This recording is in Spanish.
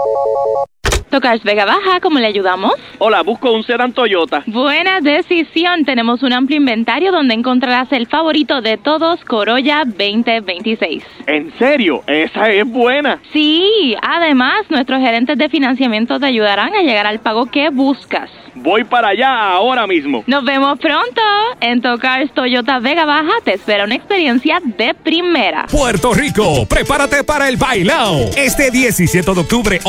Tocars Vega Baja, ¿cómo le ayudamos? Hola, busco un sedán Toyota. Buena decisión. Tenemos un amplio inventario donde encontrarás el favorito de todos, Corolla 2026. ¿En serio? Esa es buena. Sí, además, nuestros gerentes de financiamiento te ayudarán a llegar al pago que buscas. Voy para allá ahora mismo. Nos vemos pronto. En Tocars Toyota Vega Baja te espera una experiencia de primera. Puerto Rico, prepárate para el bailao. Este 17 de octubre,